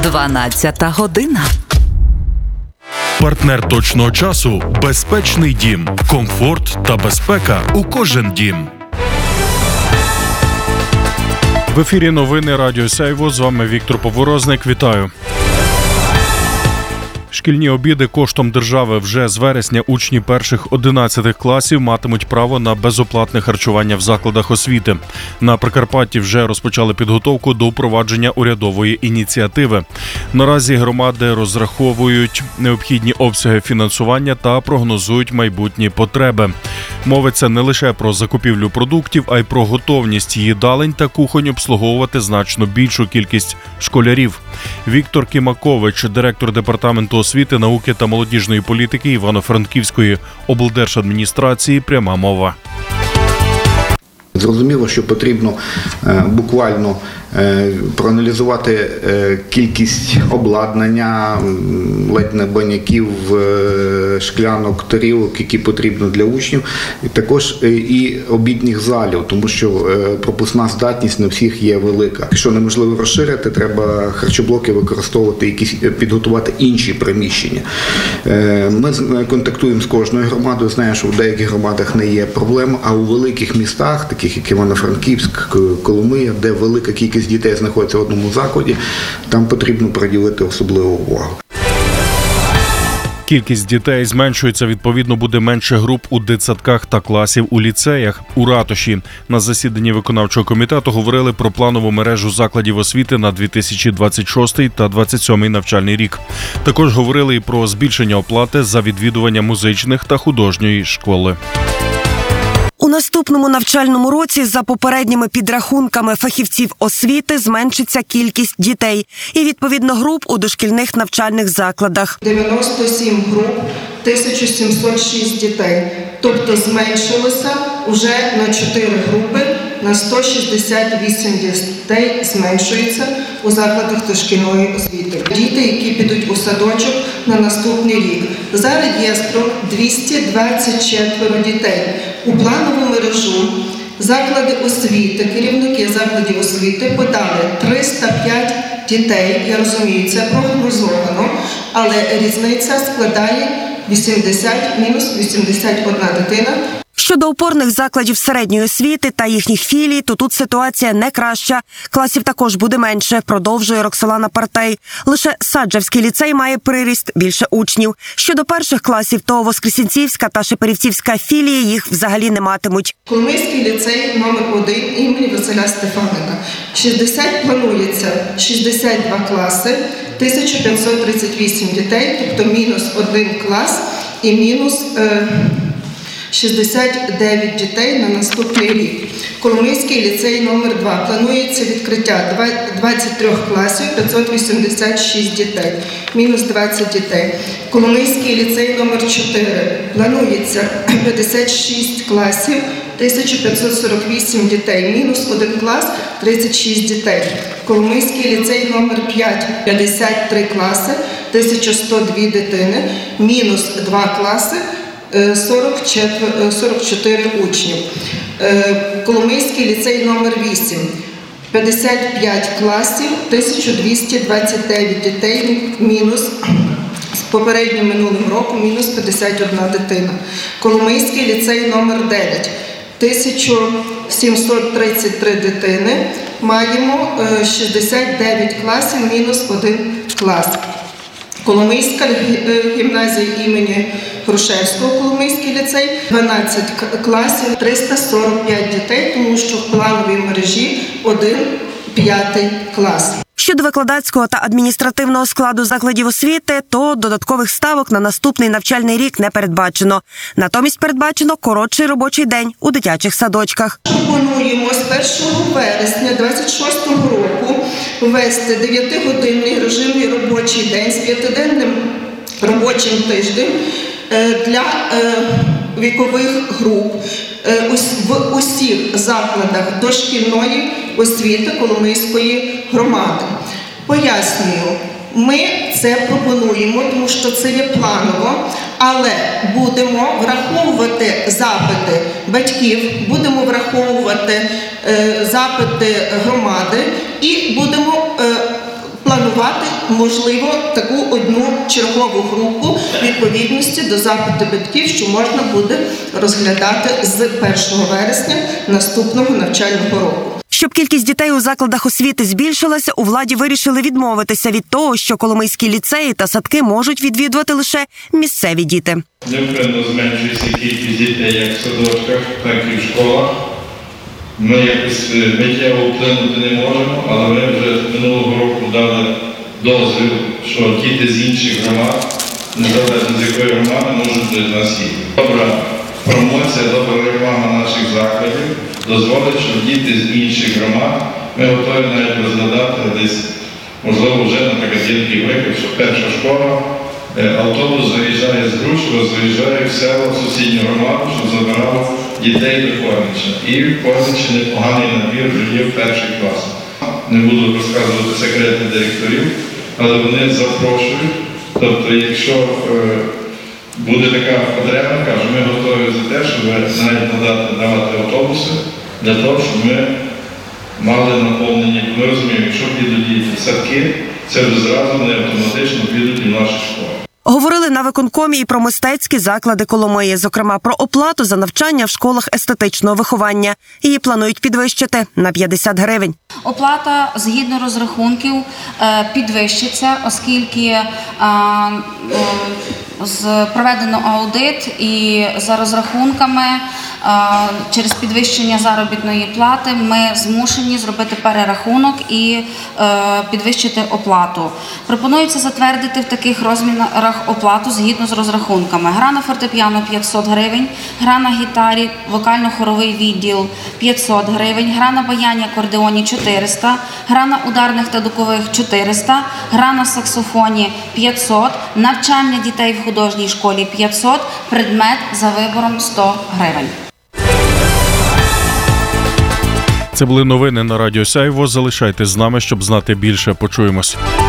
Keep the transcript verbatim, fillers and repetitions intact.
дванадцята година. Партнер точного часу – безпечний дім. Комфорт та безпека у кожен дім. В ефірі новини Радіо Сяйво. З вами Віктор Поворозник. Вітаю. Шкільні обіди коштом держави. Вже з вересня учні перших-одинадцятих класів матимуть право на безоплатне харчування в закладах освіти. На Прикарпатті вже розпочали підготовку до впровадження урядової ініціативи. Наразі громади розраховують необхідні обсяги фінансування та прогнозують майбутні потреби. Мовиться не лише про закупівлю продуктів, а й про готовність їдалень та кухонь обслуговувати значно більшу кількість школярів. Віктор Кімакович, директор департаменту освіти, науки та молодіжної політики Івано-Франківської облдержадміністрації. Пряма мова. Зрозуміло, що потрібно е, буквально е, проаналізувати е, кількість обладнання, ледь не баняків, е, шклянок, тарілок, які потрібно для учнів, і також е, і обідніх залів, тому що е, пропускна здатність на всіх є велика. Якщо неможливо розширити, треба харчоблоки використовувати, якісь, підготувати інші приміщення. Е, ми контактуємо з кожною громадою, знаємо, що в деяких громадах не є проблем, а у великих містах, таких як Івано-Франківськ, Коломия, де велика кількість дітей знаходиться в одному закладі, там потрібно приділити особливу увагу. Кількість дітей зменшується, відповідно, буде менше груп у дитсадках та класів у ліцеях. У Ратуші на засіданні виконавчого комітету говорили про планову мережу закладів освіти на дві тисячі двадцять шостий та двадцять сьомий навчальний рік. Також говорили і про збільшення оплати за відвідування музичних та художньої школи. У наступному навчальному році, за попередніми підрахунками фахівців освіти, зменшиться кількість дітей і, відповідно, груп у дошкільних навчальних закладах. дев'яносто сім груп, тисяча сімсот шість дітей. Тобто зменшилося вже на чотири групи, на сто шістдесят вісім дітей зменшується у закладах дошкільної освіти. Діти, які підуть у садочок на наступний рік. За реєстром двісті двадцять четверо дітей. У планову мережу заклади освіти, керівники закладів освіти подали триста п'ять дітей. Я розумію, це прогнозовано, але різниця складає вісімдесят, мінус вісімдесят одна дитина. Щодо опорних закладів середньої освіти та їхніх філій, то тут ситуація не краща. Класів також буде менше, продовжує Роксолана Партей. Лише Саджавський ліцей має приріст більше учнів. Щодо перших класів, то Воскресенцівська та Шепетівська філії їх взагалі не матимуть. Коломийський ліцей номер один імені Василя Стефаника. шістдесят планується, шістдесят два класи, тисяча п'ятсот тридцять вісім дітей, тобто мінус один клас і мінус е, шістдесят дев'ять дітей на наступний рік. Коломийський ліцей номер два. Планується відкриття двадцять три класів, п'ятсот вісімдесят шість дітей, мінус двадцять дітей. Коломийський ліцей номер чотири. Планується п'ятдесят шість класів, тисяча п'ятсот сорок вісім дітей, мінус один клас, тридцять шість дітей. Коломийський ліцей номер п'ять. п'ятдесят три класи, тисяча сто дві дитини, мінус два класи, сорок чотири учнів. Коломийський ліцей номер вісім. п'ятдесят п'ять класів, тисяча двісті двадцять дев'ять дітей, мінус з попереднім минулим роком, мінус п'ятдесят одна дитина. Коломийський ліцей номер дев'ять. тисяча сімсот тридцять три дитини, маємо шістдесят дев'ять класів, мінус один клас. Коломийська гімназія імені Грушевського, Коломийський ліцей, дванадцять класів, триста сорок п'ять дітей, тому що в плановій мережі один п'ятий клас. Щодо викладацького та адміністративного складу закладів освіти, то додаткових ставок на наступний навчальний рік не передбачено. Натомість передбачено коротший робочий день у дитячих садочках. Пропонуємо з першого вересня двадцять шостого року ввести дев'ятигодинний режимний робочий день з п'ятиденним робочим тижнем для вікових груп в усіх закладах дошкільної освіти Коломийської громади. Пояснюю, ми це пропонуємо, тому що це є планово, але будемо враховувати запити батьків, будемо враховувати запити громади і будемо планувати можливо, таку одну чергову групу відповідності до запиту батьків, що можна буде розглядати з першого вересня наступного навчального року. Щоб кількість дітей у закладах освіти збільшилася, у владі вирішили відмовитися від того, що коломийські ліцеї та садки можуть відвідувати лише місцеві діти. Невпинно зменшується кількість дітей як в садочках, так і в школах. Ми якось миттєво вплинути не можемо, але ми вже минулого року дали дозвіл, що діти з інших громад, незалежно з якої громади, можуть до нас їхати. Добра промоція, добра реклама наших закладів дозволить, що діти з інших громад, ми готові навіть розглядати десь, можливо, вже, наприклад, є такий виклик, що перша школа, автобус заїжджає з Грушева, заїжджає в село, в сусідню громаду, щоб забирав дітей до Корнича. І в Корничі непоганий набір вже є в перший клас. Не буду розказувати секрети директорів, але вони запрошують. Тобто, якщо е, буде така потреба, кажу, ми готові за те, щоб навіть надати, давати автобуси, для того, щоб ми мали наповнені. Ми розуміємо, якщо підуть діти в садки, це вже зразу не автоматично підуть і в наші школи. Говорили на виконкомі і про мистецькі заклади Коломиї, зокрема про оплату за навчання в школах естетичного виховання. Її планують підвищити на п'ятдесят гривень. Оплата згідно розрахунків підвищиться, оскільки проведено аудит і за розрахунками через підвищення заробітної плати ми змушені зробити перерахунок і підвищити оплату. Пропонується затвердити в таких розмірах оплату згідно з розрахунками. Гра на фортепіано – п'ятсот гривень, гра на гітарі, вокально-хоровий відділ – п'ятсот гривень, гра на баяні, акордеоні – чотириста, гра на ударних та духових – чотириста, гра на саксофоні – п'ятсот, навчання дітей в художній школі – п'ятсот, предмет за вибором – сто гривень. Це були новини на Радіо Сяйво. Залишайтесь з нами, щоб знати більше. Почуємось.